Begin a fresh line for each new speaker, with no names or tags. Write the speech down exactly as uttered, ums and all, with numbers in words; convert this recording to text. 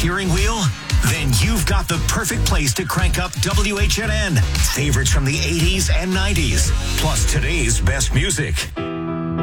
steering wheel? Then you've got the perfect place to crank up W H N N. Favorites from the eighties and nineties, plus today's best music.